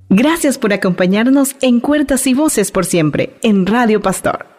Gracias por acompañarnos en Cuerdas y Voces por Siempre en Radio Pastor.